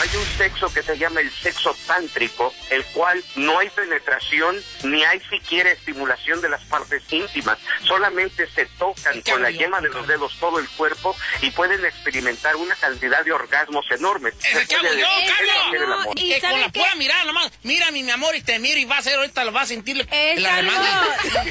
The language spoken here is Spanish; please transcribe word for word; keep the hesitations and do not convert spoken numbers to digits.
hay un sexo que se llama el sexo tántrico, el cual no hay penetración ni hay siquiera estimulación de las partes íntimas, solamente se tocan con la yema de los dedos todo el cuerpo y pueden experimentar una cantidad de orgasmos enormes. ¡Ese que hago yo, Carlos! Que con la pura mirada nomás, mírame, mi amor, y te miro y vas a ver, ahorita lo vas a sentir la demanda.